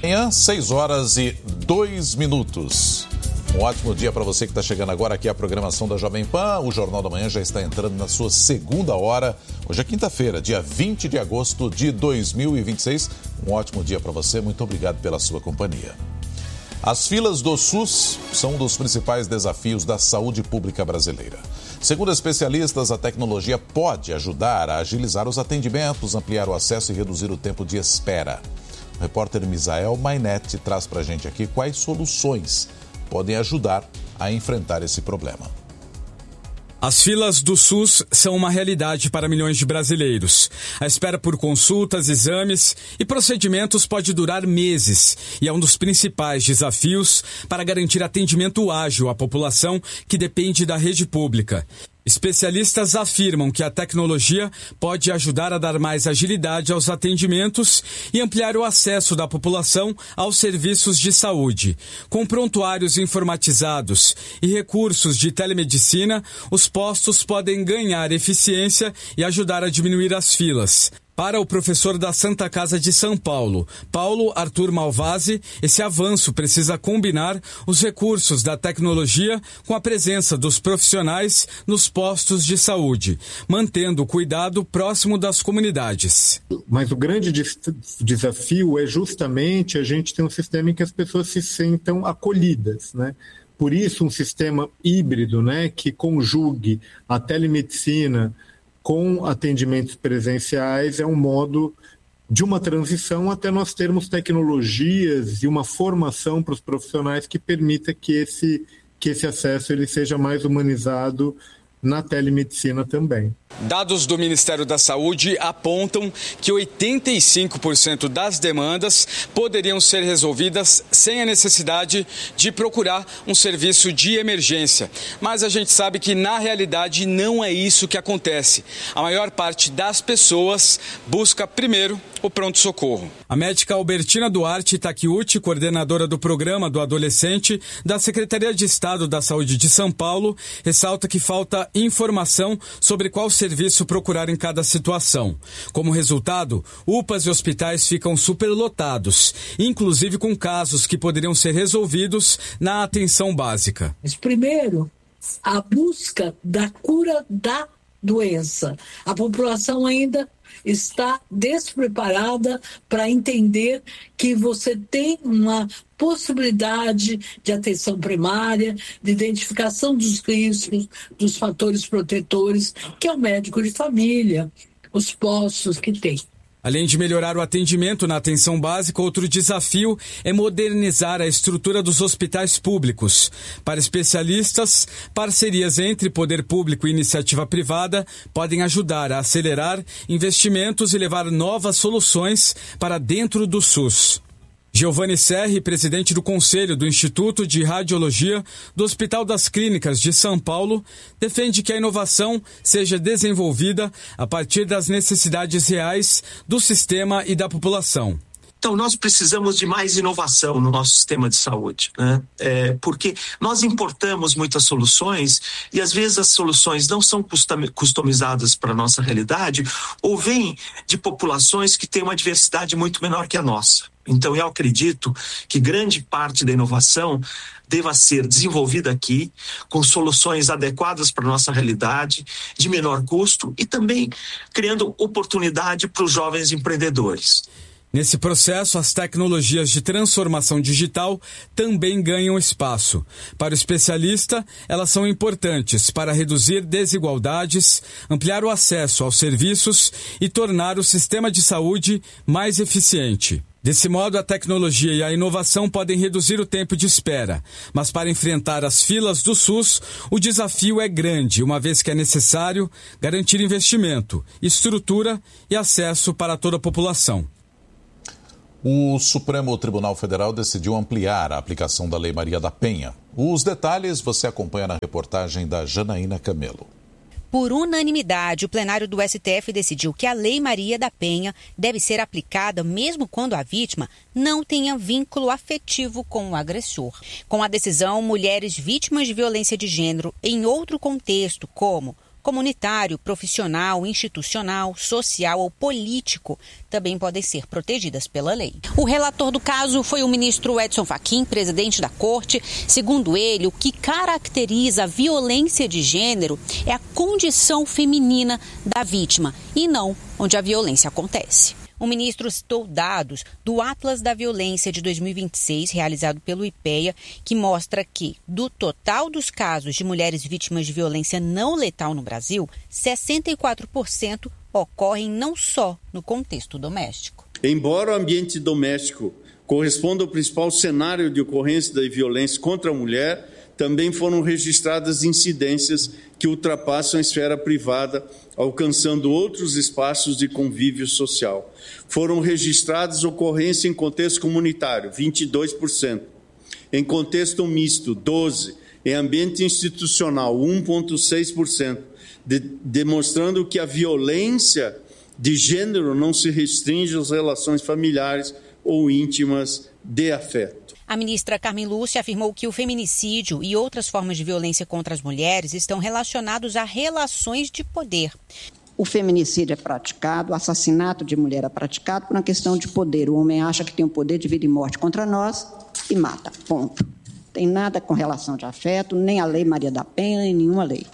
Amanhã, 6h02. Um ótimo dia para você que está chegando agora aqui à programação da Jovem Pan. O Jornal da Manhã já está entrando na sua segunda hora. Hoje é quinta-feira, dia 20 de agosto de 2026. Um ótimo dia para você. Muito obrigado pela sua companhia. As filas do SUS são um dos principais desafios da saúde pública brasileira. Segundo especialistas, a tecnologia pode ajudar a agilizar os atendimentos, ampliar o acesso e reduzir o tempo de espera. O repórter Misael Mainetti traz para a gente aqui quais soluções podem ajudar a enfrentar esse problema. As filas do SUS são uma realidade para milhões de brasileiros. A espera por consultas, exames e procedimentos pode durar meses e é um dos principais desafios para garantir atendimento ágil à população que depende da rede pública. Especialistas afirmam que a tecnologia pode ajudar a dar mais agilidade aos atendimentos e ampliar o acesso da população aos serviços de saúde. Com prontuários informatizados e recursos de telemedicina, os postos podem ganhar eficiência e ajudar a diminuir as filas. Para o professor da Santa Casa de São Paulo, Paulo Arthur Malvasi, esse avanço precisa combinar os recursos da tecnologia com a presença dos profissionais nos postos de saúde, mantendo o cuidado próximo das comunidades. Mas o grande desafio é justamente a gente ter um sistema em que as pessoas se sintam acolhidas, né? Por isso, um sistema híbrido, né, que conjugue a telemedicina com atendimentos presenciais é um modo de uma transição até nós termos tecnologias e uma formação para os profissionais que permita que esse acesso ele seja mais humanizado na telemedicina também. Dados do Ministério da Saúde apontam que 85% das demandas poderiam ser resolvidas sem a necessidade de procurar um serviço de emergência. Mas a gente sabe que, na realidade, não é isso que acontece. A maior parte das pessoas busca primeiro o pronto-socorro. A médica Albertina Duarte Takiuchi, coordenadora do Programa do Adolescente da Secretaria de Estado da Saúde de São Paulo, ressalta que falta informação sobre qual serviço procurar em cada situação. Como resultado, UPAs e hospitais ficam superlotados, inclusive com casos que poderiam ser resolvidos na atenção básica. Mas primeiro, a busca da cura da doença. A população ainda está despreparada para entender que você tem uma possibilidade de atenção primária, de identificação dos riscos, dos fatores protetores, que é o médico de família, os postos que tem. Além de melhorar o atendimento na atenção básica, outro desafio é modernizar a estrutura dos hospitais públicos. Para especialistas, parcerias entre poder público e iniciativa privada podem ajudar a acelerar investimentos e levar novas soluções para dentro do SUS. Giovanni Serri, presidente do Conselho do Instituto de Radiologia do Hospital das Clínicas de São Paulo, defende que a inovação seja desenvolvida a partir das necessidades reais do sistema e da população. Então, nós precisamos de mais inovação no nosso sistema de saúde, né? Porque nós importamos muitas soluções e, às vezes, as soluções não são customizadas para a nossa realidade ou vêm de populações que têm uma diversidade muito menor que a nossa. Então, eu acredito que grande parte da inovação deva ser desenvolvida aqui, com soluções adequadas para a nossa realidade, de menor custo e também criando oportunidade para os jovens empreendedores. Nesse processo, as tecnologias de transformação digital também ganham espaço. Para o especialista, elas são importantes para reduzir desigualdades, ampliar o acesso aos serviços e tornar o sistema de saúde mais eficiente. Desse modo, a tecnologia e a inovação podem reduzir o tempo de espera. Mas para enfrentar as filas do SUS, o desafio é grande, uma vez que é necessário garantir investimento, estrutura e acesso para toda a população. O Supremo Tribunal Federal decidiu ampliar a aplicação da Lei Maria da Penha. Os detalhes você acompanha na reportagem da Janaína Camelo. Por unanimidade, o plenário do STF decidiu que a Lei Maria da Penha deve ser aplicada mesmo quando a vítima não tenha vínculo afetivo com o agressor. Com a decisão, mulheres vítimas de violência de gênero em outro contexto, como comunitário, profissional, institucional, social ou político também podem ser protegidas pela lei. O relator do caso foi o ministro Edson Fachin, presidente da Corte. Segundo ele, o que caracteriza a violência de gênero é a condição feminina da vítima e não onde a violência acontece. O ministro citou dados do Atlas da Violência de 2026, realizado pelo IPEA, que mostra que, do total dos casos de mulheres vítimas de violência não letal no Brasil, 64% ocorrem não só no contexto doméstico. Embora o ambiente doméstico corresponda ao principal cenário de ocorrência da violência contra a mulher, também foram registradas incidências que ultrapassam a esfera privada, alcançando outros espaços de convívio social. Foram registradas ocorrências em contexto comunitário, 22%, em contexto misto, 12%, em ambiente institucional, 1,6%, demonstrando que a violência de gênero não se restringe às relações familiares ou íntimas de afeto. A ministra Carmen Lúcia afirmou que o feminicídio e outras formas de violência contra as mulheres estão relacionados a relações de poder. O feminicídio é praticado, o assassinato de mulher é praticado por uma questão de poder. O homem acha que tem o poder de vida e morte contra nós e mata, ponto. Tem nada com relação de afeto, nem a Lei Maria da Penha, nem nenhuma lei.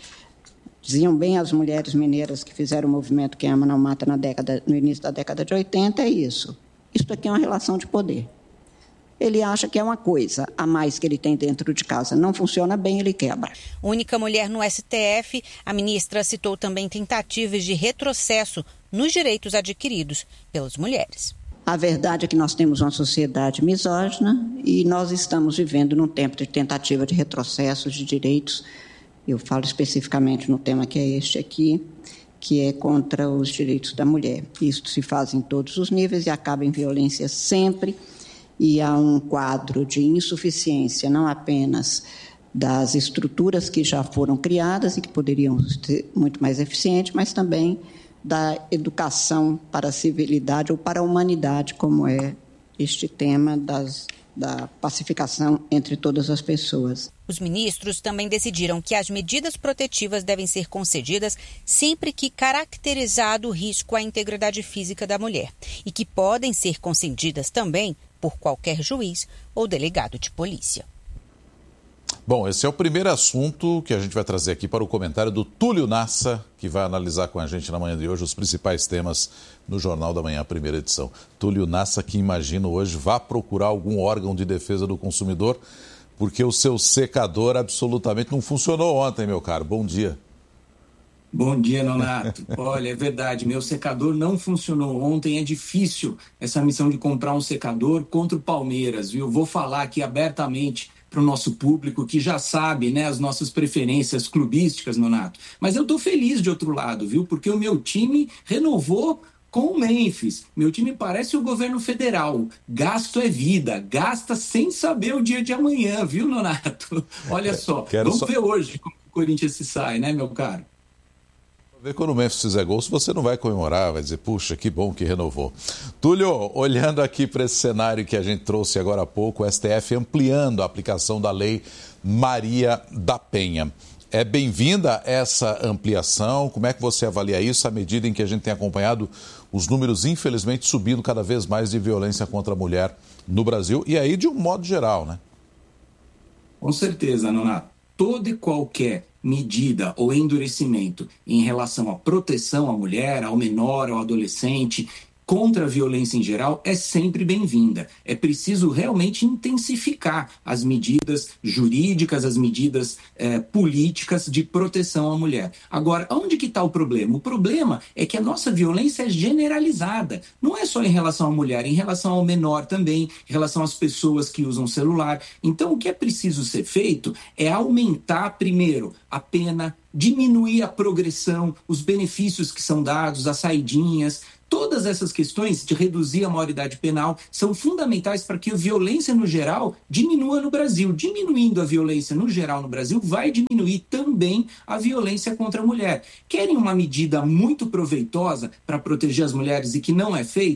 Diziam bem as mulheres mineiras que fizeram o movimento Quem Ama Não Mata no início da década de 80, é isso. Isso aqui é uma relação de poder. Ele acha que é uma coisa a mais que ele tem dentro de casa. Não funciona bem, ele quebra. Única mulher no STF, a ministra citou também tentativas de retrocesso nos direitos adquiridos pelas mulheres. A verdade é que nós temos uma sociedade misógina e nós estamos vivendo num tempo de tentativa de retrocesso de direitos. Eu falo especificamente no tema que é este aqui, que é contra os direitos da mulher. Isso se faz em todos os níveis e acaba em violência sempre. E há um quadro de insuficiência, não apenas das estruturas que já foram criadas e que poderiam ser muito mais eficientes, mas também da educação para a civilidade ou para a humanidade, como é este tema da pacificação entre todas as pessoas. Os ministros também decidiram que as medidas protetivas devem ser concedidas sempre que caracterizado o risco à integridade física da mulher e que podem ser concedidas também por qualquer juiz ou delegado de polícia. Bom, esse é o primeiro assunto que a gente vai trazer aqui para o comentário do Túlio Nassa, que vai analisar com a gente na manhã de hoje os principais temas no Jornal da Manhã, primeira edição. Túlio Nassa, que imagino hoje vá procurar algum órgão de defesa do consumidor, porque o seu secador absolutamente não funcionou ontem, meu caro. Bom dia. Bom dia, Nonato. Olha, é verdade, meu secador não funcionou ontem. É difícil essa missão de comprar um secador contra o Palmeiras, viu? Vou falar aqui abertamente para o nosso público que já sabe, né, as nossas preferências clubísticas, Nonato. Mas eu estou feliz de outro lado, viu? Porque o meu time renovou com o Memphis. Meu time parece o governo federal. Gasto é vida. Gasta sem saber o dia de amanhã, viu, Nonato? Olha só, vamos ver hoje como o Corinthians se sai, né, meu caro? Quando o Memphis fizer gol, você não vai comemorar, vai dizer, puxa, que bom que renovou. Túlio, olhando aqui para esse cenário que a gente trouxe agora há pouco, o STF ampliando a aplicação da Lei Maria da Penha. É bem-vinda essa ampliação? Como é que você avalia isso à medida em que a gente tem acompanhado os números, infelizmente, subindo cada vez mais de violência contra a mulher no Brasil e aí de um modo geral, né? Com certeza, Nonato. Toda e qualquer medida ou endurecimento em relação à proteção à mulher, ao menor, ao adolescente, contra a violência em geral, é sempre bem-vinda. É preciso realmente intensificar as medidas jurídicas, as medidas políticas de proteção à mulher. Agora, onde que está o problema? O problema é que a nossa violência é generalizada. Não é só em relação à mulher, em relação ao menor também, em relação às pessoas que usam celular. Então, o que é preciso ser feito é aumentar, primeiro, a pena, diminuir a progressão, os benefícios que são dados, as saidinhas. Todas essas questões de reduzir a maioridade penal são fundamentais para que a violência no geral diminua no Brasil. Diminuindo a violência no geral no Brasil, vai diminuir também a violência contra a mulher. Querem uma medida muito proveitosa para proteger as mulheres e que não é feita?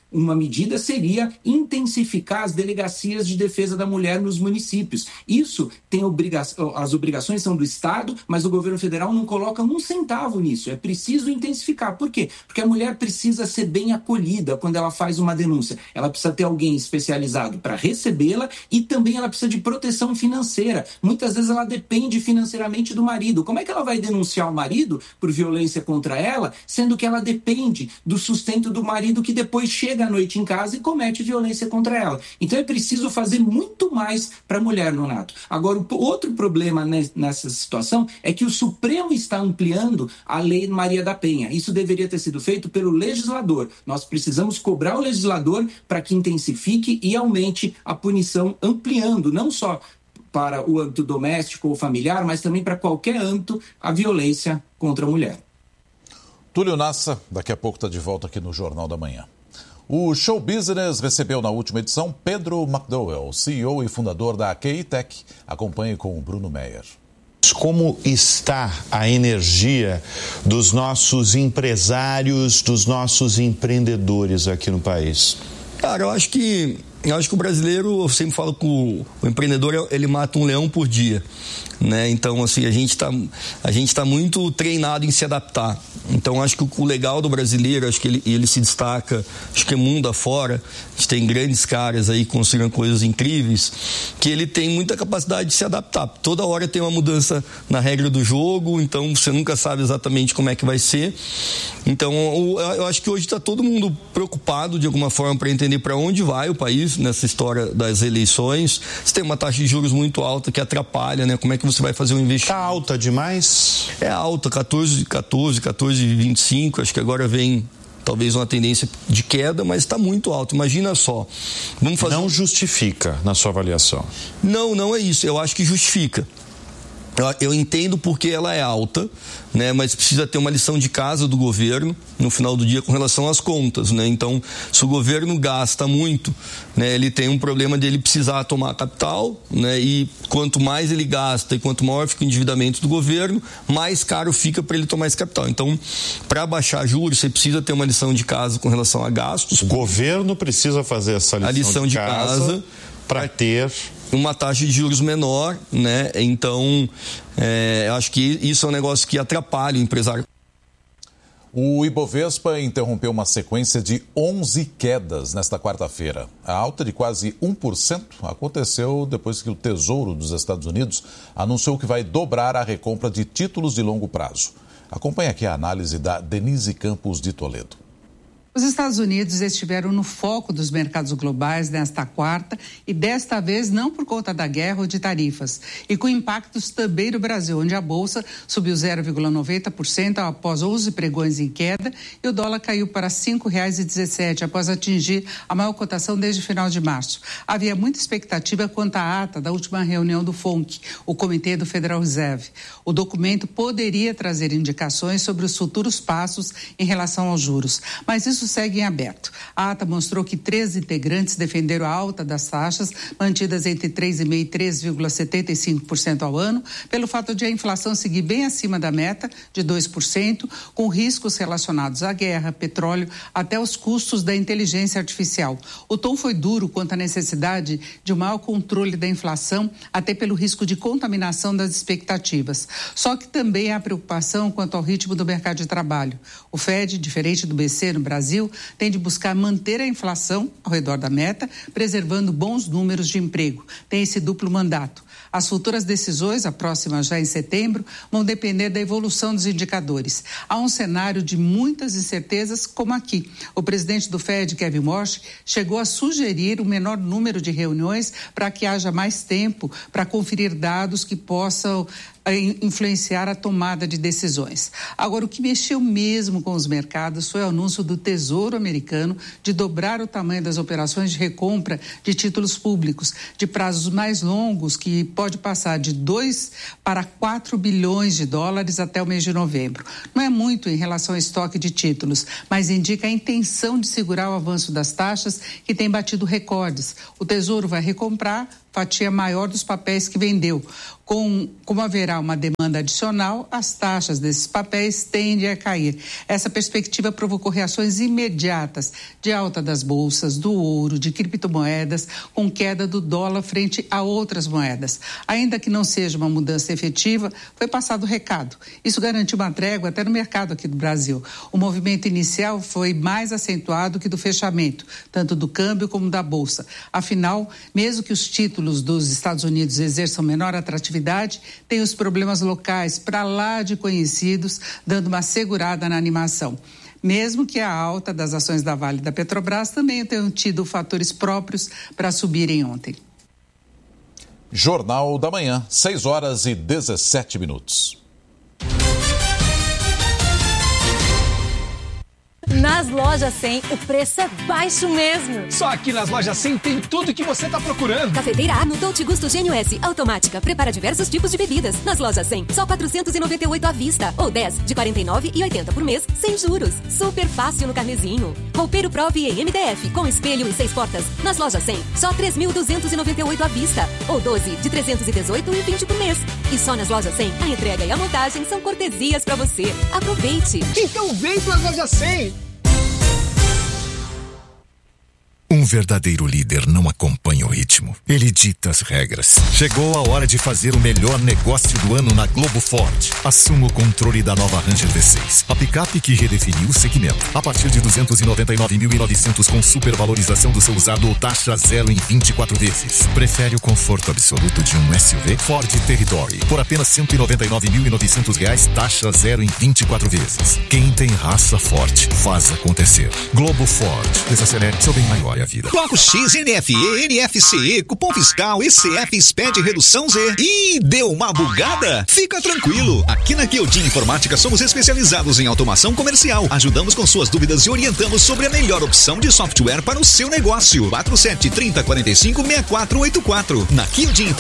uma medida seria intensificar as delegacias de defesa da mulher nos municípios. Isso tem as obrigações são do Estado, mas o governo federal não coloca um centavo nisso. É preciso intensificar. Por quê? Porque a mulher precisa ser bem acolhida quando ela faz uma denúncia. Ela precisa ter alguém especializado para recebê-la e também ela precisa de proteção financeira. Muitas vezes ela depende financeiramente do marido. Como é que ela vai denunciar o marido por violência contra ela, sendo que ela depende do sustento do marido que depois chega à noite em casa e comete violência contra ela? Então é preciso fazer muito mais para a mulher, Nonato. Agora, o outro problema nessa situação é que o Supremo está ampliando a Lei Maria da Penha. Isso deveria ter sido feito pelo legislador. Nós precisamos cobrar o legislador para que intensifique e aumente a punição, ampliando não só para o âmbito doméstico ou familiar, mas também para qualquer âmbito a violência contra a mulher. Túlio Nassa, daqui a pouco está de volta aqui no Jornal da Manhã. O Show Business recebeu na última edição Pedro McDowell, CEO e fundador da QI Tech. Acompanhe com o Bruno Meyer. Como está a energia dos nossos empresários, dos nossos empreendedores aqui no país? Cara, eu acho que o brasileiro, eu sempre falo que o empreendedor, ele mata um leão por dia, né? Então, assim, a gente tá muito treinado em se adaptar. Então, acho que o legal do brasileiro, acho que ele se destaca, acho que é mundo afora, a gente tem grandes caras aí que construíram coisas incríveis, que ele tem muita capacidade de se adaptar. Toda hora tem uma mudança na regra do jogo, então você nunca sabe exatamente como é que vai ser. Então, eu acho que hoje está todo mundo preocupado, de alguma forma, para entender para onde vai o país nessa história das eleições. Você tem uma taxa de juros muito alta que atrapalha, né? Como é que você vai fazer um investimento? Está alta demais? É alta, 14,25, acho que agora vem talvez uma tendência de queda, mas está muito alto. Imagina só. Não justifica, na sua avaliação? Não é isso. Eu acho que justifica. Eu entendo porque ela é alta, né, mas precisa ter uma lição de casa do governo no final do dia com relação às contas, né? Então, se o governo gasta muito, né, ele tem um problema de ele precisar tomar capital, né, e quanto mais ele gasta e quanto maior fica o endividamento do governo, mais caro fica para ele tomar esse capital. Então, para baixar juros, você precisa ter uma lição de casa com relação a gastos. O governo precisa fazer essa lição de casa para ter uma taxa de juros menor, né? Então, eu acho que isso é um negócio que atrapalha o empresário. O Ibovespa interrompeu uma sequência de 11 quedas nesta quarta-feira. A alta de quase 1% aconteceu depois que o Tesouro dos Estados Unidos anunciou que vai dobrar a recompra de títulos de longo prazo. Acompanhe aqui a análise da Denise Campos de Toledo. Os Estados Unidos estiveram no foco dos mercados globais nesta quarta e desta vez não por conta da guerra ou de tarifas, e com impactos também no Brasil, onde a Bolsa subiu 0,90% após 11 pregões em queda e o dólar caiu para R$ 5,17 após atingir a maior cotação desde o final de março. Havia muita expectativa quanto à ata da última reunião do FONC, o Comitê do Federal Reserve. O documento poderia trazer indicações sobre os futuros passos em relação aos juros, mas isso segue em aberto. A ata mostrou que 13 integrantes defenderam a alta das taxas, mantidas entre 3,5% e 3,75% ao ano, pelo fato de a inflação seguir bem acima da meta de 2%, com riscos relacionados à guerra, petróleo, até os custos da inteligência artificial. O tom foi duro quanto à necessidade de um maior controle da inflação, até pelo risco de contaminação das expectativas. Só que também há preocupação quanto ao ritmo do mercado de trabalho. O Fed, diferente do BC no Brasil, tem de buscar manter a inflação ao redor da meta, preservando bons números de emprego. Tem esse duplo mandato. As futuras decisões, a próxima já em setembro, vão depender da evolução dos indicadores. Há um cenário de muitas incertezas, como aqui. O presidente do Fed, Kevin Warsh, chegou a sugerir um menor número de reuniões para que haja mais tempo para conferir dados que possam influenciar a tomada de decisões. Agora, o que mexeu mesmo com os mercados foi o anúncio do Tesouro americano de dobrar o tamanho das operações de recompra de títulos públicos, de prazos mais longos, que pode passar de 2 para 4 bilhões de dólares até o mês de novembro. Não é muito em relação ao estoque de títulos, mas indica a intenção de segurar o avanço das taxas, que tem batido recordes. O Tesouro vai recomprar fatia maior dos papéis que vendeu. Como haverá uma demanda demanda adicional, as taxas desses papéis tendem a cair. Essa perspectiva provocou reações imediatas de alta das bolsas, do ouro, de criptomoedas, com queda do dólar frente a outras moedas. Ainda que não seja uma mudança efetiva, foi passado o recado. Isso garantiu uma trégua até no mercado aqui do Brasil. O movimento inicial foi mais acentuado que do fechamento, tanto do câmbio como da bolsa. Afinal, mesmo que os títulos dos Estados Unidos exerçam menor atratividade, tem os problemas locais para lá de conhecidos, dando uma segurada na animação. Mesmo que a alta das ações da Vale e da Petrobras também tenham tido fatores próprios para subirem ontem. Jornal da Manhã, 6h17. Nas lojas 100, o preço é baixo mesmo. Só aqui nas lojas 100 tem tudo que você tá procurando. Cafeteira A no Dolce Gusto Gênio S, automática. Prepara diversos tipos de bebidas. Nas lojas 100, só 498 à vista. Ou 10, de 49,80 por mês, sem juros. Super fácil no carnezinho. Roupeiro Prove em MDF, com espelho e 6 portas. Nas lojas 100, só 3.298 à vista. Ou 12, de 318,20 por mês. E só nas lojas 100, a entrega e a montagem são cortesias pra você. Aproveite. Então vem pras lojas 100. Um verdadeiro líder não acompanha o ritmo. Ele dita as regras. Chegou a hora de fazer o melhor negócio do ano na Globo Ford. Assuma o controle da nova Ranger V6. A picape que redefiniu o segmento. A partir de 299.900 com supervalorização do seu usado ou taxa zero em 24 vezes. Prefere o conforto absoluto de um SUV? Ford Territory. Por apenas R$199.900, taxa zero em 24 vezes. Quem tem raça forte, faz acontecer. Globo Ford. Desacelere, seu bem maior. Bloco X, NFE, NFCE, cupom fiscal, ECF, SPED, redução Z. Ih, deu uma bugada? Fica tranquilo. Aqui na Kyotin Informática somos especializados em automação comercial. Ajudamos com suas dúvidas e orientamos sobre a melhor opção de software para o seu negócio. 47 30 45 6484. Na Kyotin